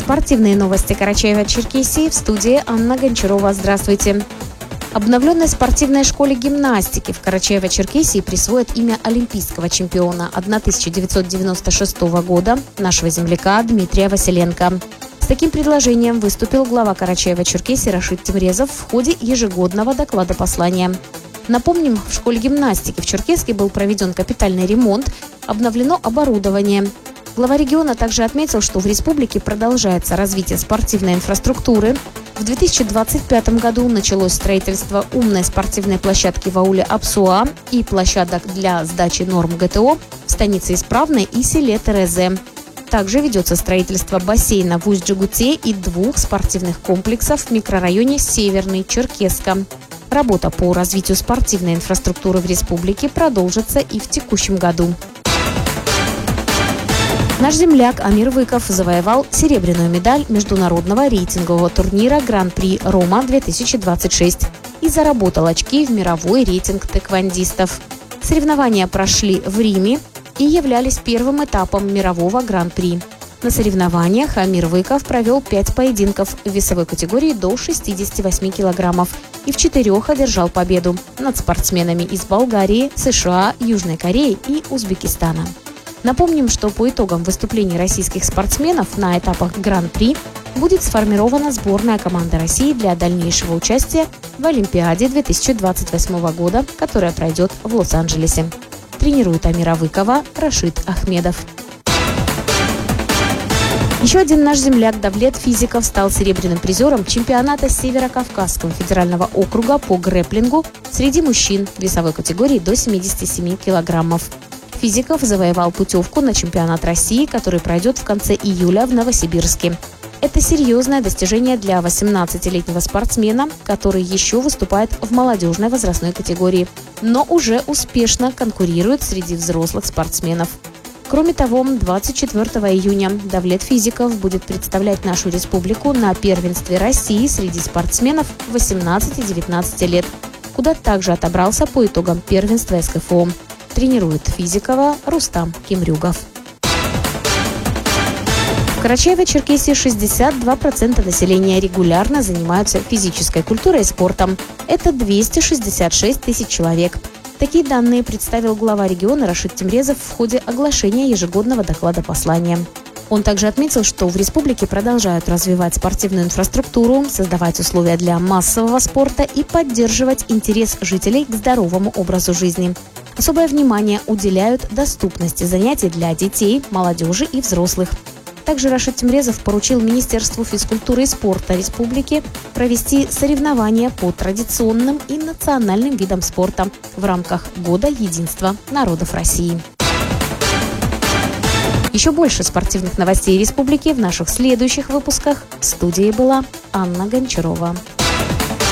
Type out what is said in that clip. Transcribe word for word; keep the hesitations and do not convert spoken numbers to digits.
Спортивные новости Карачаева-Черкесии, в студии Анна Гончарова. Здравствуйте. Обновленной спортивной школе гимнастики в Карачаево-Черкесии присвоят имя олимпийского чемпиона тысяча девятьсот девяносто шестого года нашего земляка Дмитрия Василенко. С таким предложением выступил глава Карачаева-Черкесии Рашид Темрезов в ходе ежегодного доклада послания. Напомним, в школе гимнастики в Черкесске был проведен капитальный ремонт, обновлено оборудование. Глава региона также отметил, что в республике продолжается развитие спортивной инфраструктуры. В две тысячи двадцать пятом году началось строительство умной спортивной площадки в ауле Апсуа и площадок для сдачи норм ГТО в станице Исправной и селе Терезе. Также ведется строительство бассейна в Усть-Джегуте и двух спортивных комплексов в микрорайоне Северный Черкесска. Работа по развитию спортивной инфраструктуры в республике продолжится и в текущем году. Наш земляк Амир Выков завоевал серебряную медаль международного рейтингового турнира Гран-при Рома-две тысячи двадцать шесть и заработал очки в мировой рейтинг тэквондистов. Соревнования прошли в Риме и являлись первым этапом мирового Гран-при. На соревнованиях Амир Выков провел пять поединков в весовой категории до шестидесяти восьми килограммов и в четырех одержал победу над спортсменами из Болгарии, США, Южной Кореи и Узбекистана. Напомним, что по итогам выступлений российских спортсменов на этапах Гран-при будет сформирована сборная команда России для дальнейшего участия в Олимпиаде две тысячи двадцать восьмого года, которая пройдет в Лос-Анджелесе. Тренирует Амира Выкова Рашид Ахмедов. Еще один наш земляк Давлет Физиков стал серебряным призером чемпионата Северо-Кавказского федерального округа по грэпплингу среди мужчин в весовой категории до семидесяти семи килограммов. Физиков завоевал путевку на чемпионат России, который пройдет в конце июля в Новосибирске. Это серьезное достижение для восемнадцатилетнего спортсмена, который еще выступает в молодежной возрастной категории, но уже успешно конкурирует среди взрослых спортсменов. Кроме того, двадцать четвёртого июня Давлет Физиков будет представлять нашу республику на первенстве России среди спортсменов восемнадцати-девятнадцати лет, куда также отобрался по итогам первенства эс ка эф о. Тренирует Физикова Рустам Кимрюгов. В Карачаево-Черкесии шестьдесят два процента населения регулярно занимаются физической культурой и спортом. Это двести шестьдесят шесть тысяч человек. Такие данные представил глава региона Рашид Темрезов в ходе оглашения ежегодного доклада послания. Он также отметил, что в республике продолжают развивать спортивную инфраструктуру, создавать условия для массового спорта и поддерживать интерес жителей к здоровому образу жизни. Особое внимание уделяют доступности занятий для детей, молодежи и взрослых. Также Рашид Темрезов поручил Министерству физкультуры и спорта республики провести соревнования по традиционным и национальным видам спорта в рамках Года единства народов России. Еще больше спортивных новостей республики в наших следующих выпусках. В студии была Анна Гончарова.